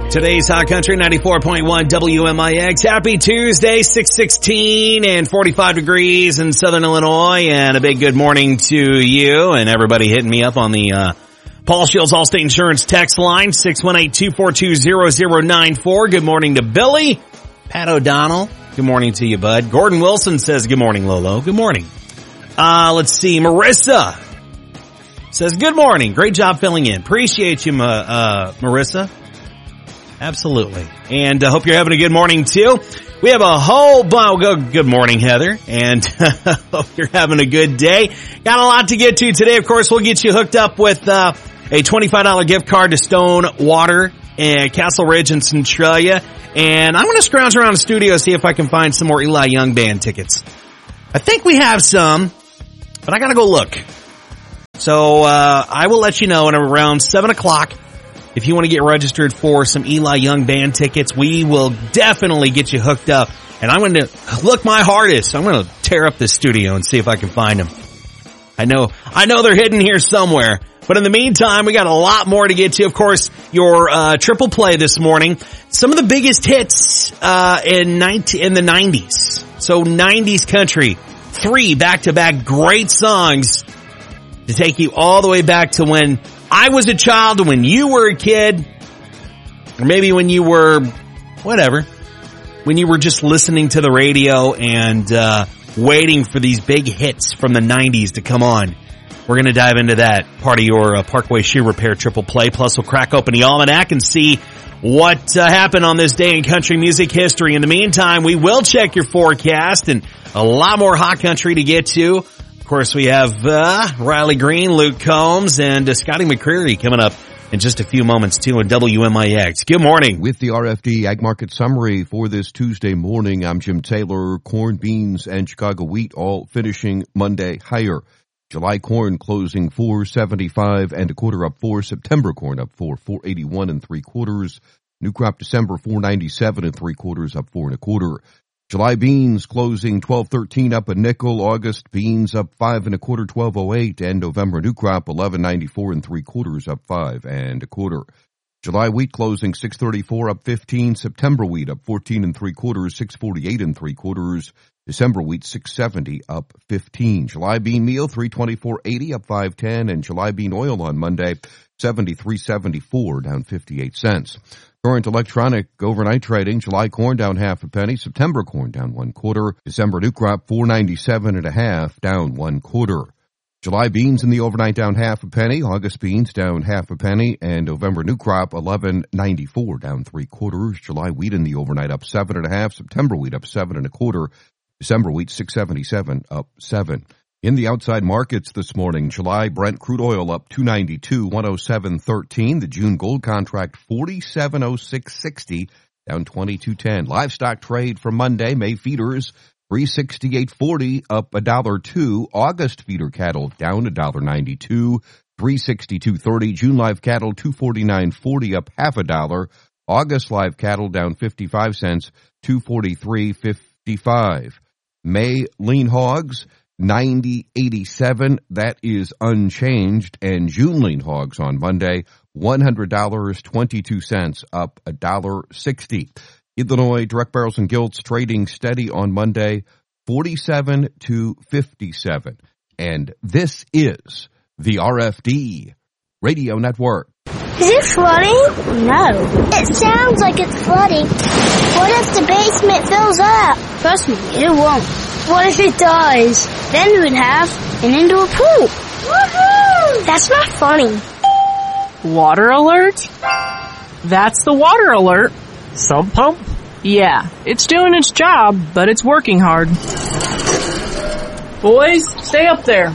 Today's Hot Country 94.1 WMIX. Happy Tuesday, 6:16 and 45 degrees in Southern Illinois. And a big good morning to you and everybody hitting me up on the Paul Shields Allstate Insurance text line, 618-242-0094. Good morning to Billy. Pat O'Donnell, good morning to you, bud. Gordon Wilson says good morning, Lolo. Good morning. Let's see. Marissa says good morning. Great job filling in. Appreciate you, Marissa. Absolutely. And I hope you're having a good morning, too. We have a whole good morning, Heather. And hope you're having a good day. Got a lot to get to today. Of course, we'll get you hooked up with a $25 gift card to Stone Water and Castle Ridge in Centralia. And I'm going to scrounge around the studio, see if I can find some more Eli Young Band tickets. I think we have some, but I got to go look. So I will let you know at around 7 o'clock. If you want to get registered for some Eli Young Band tickets, we will definitely get you hooked up. And I'm going to look my hardest. I'm going to tear up this studio and see if I can find them. I know they're hidden here somewhere. But in the meantime, we got a lot more to get to. Of course, your triple play this morning. Some of the biggest hits in the 90s. So 90s country. 3 back-to-back great songs to take you all the way back to when I was a child, when you were a kid, or maybe when you were, whatever, when you were just listening to the radio and waiting for these big hits from the 90s to come on. We're going to dive into that part of your Parkway Shoe Repair triple play. Plus, we'll crack open the almanac and see what happened on this day in country music history. In the meantime, we will check your forecast and a lot more hot country to get to. Of course, we have Riley Green, Luke Combs, and Scotty McCreery coming up in just a few moments, too, on WMIX. Good morning. With the RFD Ag Market Summary for this Tuesday morning, I'm Jim Taylor. Corn, beans, and Chicago wheat all finishing Monday higher. July corn closing 4.75 and a quarter up 4. September corn up 4.81 and 3/4. New crop December 4.97 and 3/4 up 4 1/4. July beans closing 12.13 up a nickel. August beans up 5 1/4, 12.08, and November new crop 11.94 and 3/4 up 5 1/4. July wheat closing 6.34 up 15. September wheat up 14 3/4, 6.48 and 3/4. December wheat 6.70 up 15. July bean meal 324.80 up 5.10, and July bean oil on Monday 73.74 down 58 cents. Current electronic overnight trading, July corn down 0.5 penny, September corn down 1/4, December new crop 4.97.5 down 1/4. July beans in the overnight down 0.5 penny, August beans down 0.5 penny, and November new crop 11.94 down 3/4. July wheat in the overnight up 7.5, September wheat up 7 1/4, December wheat 6.77 up 7. In the outside markets this morning, July Brent crude oil up 292, 107.13. The June gold contract 47.0660, down 22.10. Livestock trade for Monday, May feeders 368.40, up $1.02. August feeder cattle down $1.92, 362.30. June live cattle 249.40, up $0.50. August live cattle down 55 cents, 243.55. May lean hogs 90.87, that is unchanged, and June lean hogs on Monday, $100.22, up $1.60. Illinois direct barrels and gilts trading steady on Monday, 47 to 57. And this is the RFD Radio Network. Is it flooding? No. It sounds like it's flooding. What if the basement fills up? Trust me, it won't. What if it does? Then we would have an indoor pool. Woohoo! That's not funny. Water alert? That's the water alert. Sump pump? Yeah, it's doing its job, but it's working hard. Boys, stay up there.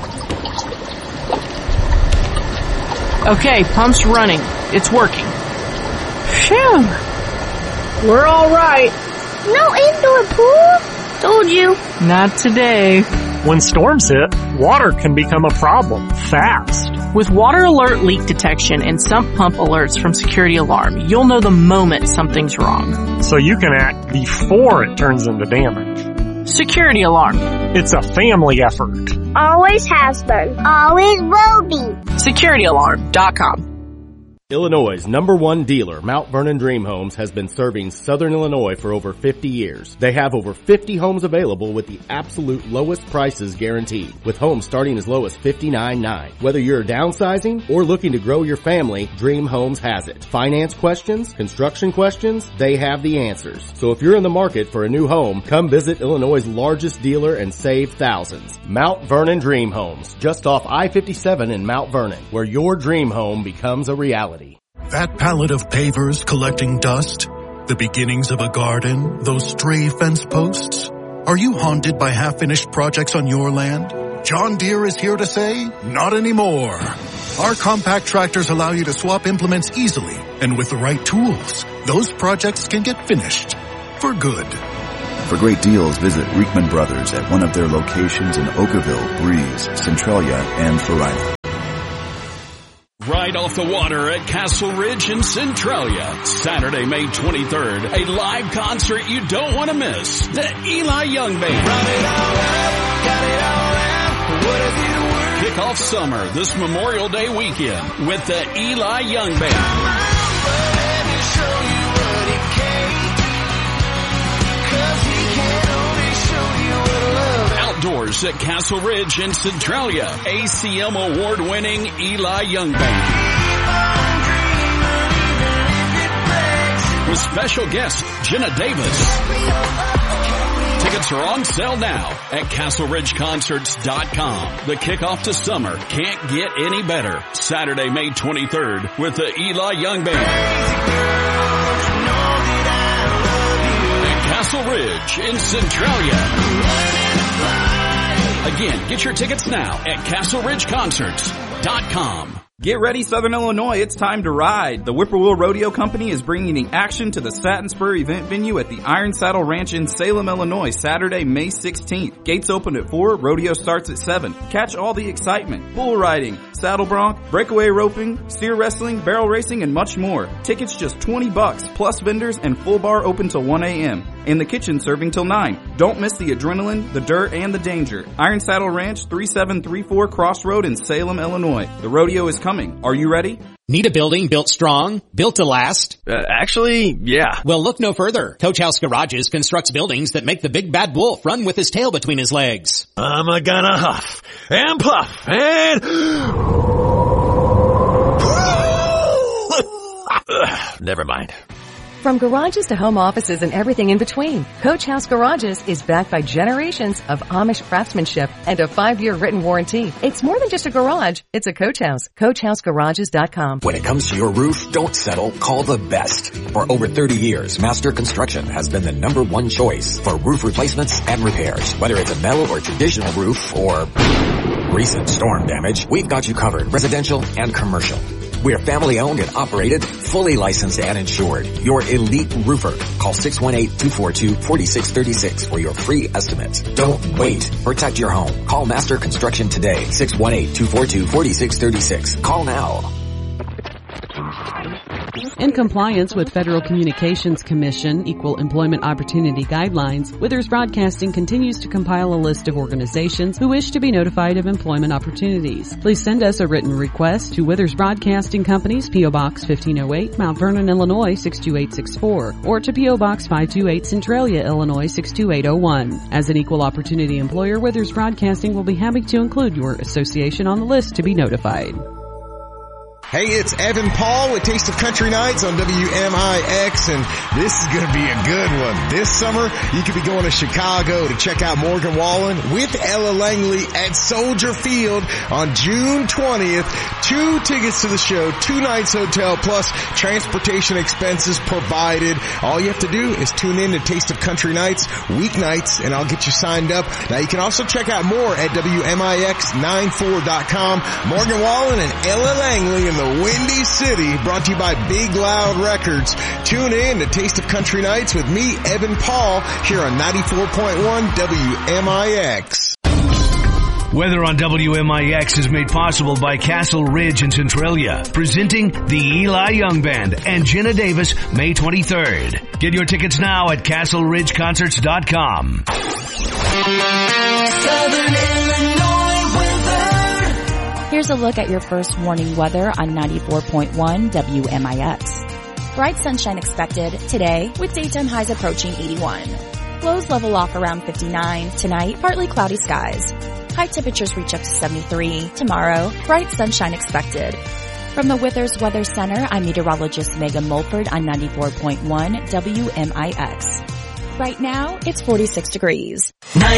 Okay, pump's running. It's working. Phew. We're all right. No indoor pool? Told you. Not today. When storms hit, water can become a problem fast. With water alert leak detection and sump pump alerts from Security Alarm, you'll know the moment something's wrong. So you can act before it turns into damage. Security Alarm. It's a family effort. Always has been. Always will be. SecurityAlarm.com. Illinois' #1 dealer, Mount Vernon Dream Homes, has been serving Southern Illinois for over 50 years. They have over 50 homes available with the absolute lowest prices guaranteed, with homes starting as low as $59,900. Whether you're downsizing or looking to grow your family, Dream Homes has it. Finance questions, construction questions, they have the answers. So if you're in the market for a new home, come visit Illinois' largest dealer and save thousands. Mount Vernon Dream Homes, just off I-57 in Mount Vernon, where your dream home becomes a reality. That pallet of pavers collecting dust? The beginnings of a garden? Those stray fence posts? Are you haunted by half-finished projects on your land? John Deere is here to say, not anymore. Our compact tractors allow you to swap implements easily, and with the right tools, those projects can get finished. For good. For great deals, visit Reekman Brothers at one of their locations in Oakville, Breeze, Centralia, and Florida. Right off the water at Castle Ridge in Centralia. Saturday, May 23rd, a live concert you don't want to miss. The Eli Young Band. Kick off summer this Memorial Day weekend with the Eli Young Band. Outdoors at Castle Ridge in Centralia. ACM award-winning Eli Young Band. With special guest Jenna Davis. Tickets are on sale now at CastleRidgeConcerts.com. The kickoff to summer can't get any better. Saturday, May 23rd with the Eli Young Band. At Castle Ridge in Centralia. Again, get your tickets now at CastleRidgeConcerts.com. Get ready, Southern Illinois. It's time to ride. The Whippoorwill Rodeo Company is bringing action to the Satin Spur event venue at the Iron Saddle Ranch in Salem, Illinois, Saturday, May 16th. Gates open at 4, rodeo starts at 7. Catch all the excitement. Bull riding, saddle bronc, breakaway roping, steer wrestling, barrel racing, and much more. Tickets just $20, plus vendors and full bar open till 1 a.m. And the kitchen serving till 9. Don't miss the adrenaline, the dirt, and the danger. Iron Saddle Ranch, 3734 Crossroad in Salem, Illinois. The rodeo is coming. Are you ready? Need a building built strong, built to last? Actually, yeah. Well, look no further. Coach House Garages constructs buildings that make the big bad wolf run with his tail between his legs. I'm gonna huff and puff and... Never mind. From garages to home offices and everything in between, Coach House Garages is backed by generations of Amish craftsmanship and a 5-year written warranty. It's more than just a garage, it's a Coach House. CoachHouseGarages.com. When it comes to your roof, don't settle, call the best. For over 30 years, Master Construction has been the #1 choice for roof replacements and repairs. Whether it's a metal or traditional roof or recent storm damage, we've got you covered, residential and commercial. We're family owned and operated, fully licensed and insured. Your elite roofer. Call 618-242-4636 for your free estimate. Don't wait. Protect your home. Call Master Construction today. 618-242-4636. Call now. In compliance with Federal Communications Commission Equal Employment Opportunity Guidelines, Withers Broadcasting continues to compile a list of organizations who wish to be notified of employment opportunities. Please send us a written request to Withers Broadcasting Company's P.O. Box 1508, Mount Vernon, Illinois 62864, or to P.O. Box 528, Centralia, Illinois 62801. As an equal opportunity employer, Withers Broadcasting will be happy to include your association on the list to be notified. Hey, it's Evan Paul with Taste of Country Nights on WMIX, and this is going to be a good one. This summer, you could be going to Chicago to check out Morgan Wallen with Ella Langley at Soldier Field on June 20th. 2 tickets to the show, 2 nights hotel, plus transportation expenses provided. All you have to do is tune in to Taste of Country Nights weeknights, and I'll get you signed up. Now, you can also check out more at WMIX94.com. Morgan Wallen and Ella Langley in the Windy City, brought to you by Big Loud Records. Tune in to Taste of Country Nights with me, Evan Paul, here on 94.1 WMIX. Weather on WMIX is made possible by Castle Ridge in Centralia, presenting the Eli Young Band and Jenna Davis, May 23rd. Get your tickets now at CastleRidgeConcerts.com. Southern Illinois weather. Here's a look at your first warning weather on 94.1 WMIX. Bright sunshine expected today with daytime highs approaching 81. Lows level off around 59. Tonight, partly cloudy skies. High temperatures reach up to 73. Tomorrow, bright sunshine expected. From the Withers Weather Center, I'm meteorologist Megan Mulford on 94.1 WMIX. Right now, it's 46 degrees.